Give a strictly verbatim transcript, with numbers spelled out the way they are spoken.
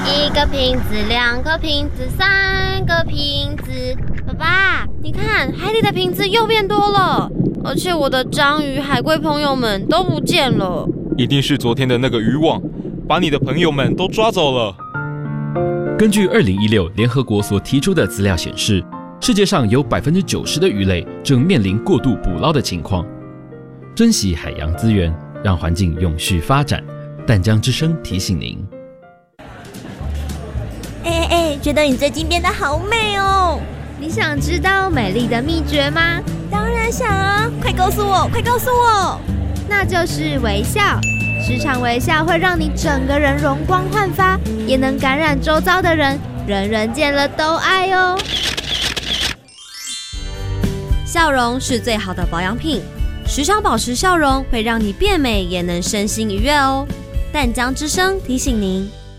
一个瓶子，两个瓶子，三个瓶子。爸爸，你看海里的瓶子又变多了，而且我的章鱼、海龟朋友们都不见了。 一定是昨天的那个渔网，把你的朋友们都抓走了。 根据二零一六联合国所提出的资料显示，世界上有百分之九十的鱼类正面临过度捕捞的情况。珍惜海洋资源，让环境永续发展。淡江之声提醒您。 哎哎，觉得你最近变得好美哦！ 你想知道美丽的秘诀吗？ 当然想啊，快告诉我，快告诉我！ 那就是微笑。时常微笑会让你整个人容光焕发，也能感染周遭的人，人人见了都爱哦。 笑容是最好的保养品，时常保持笑容会让你变美，也能身心愉悦哦。淡江之声提醒您。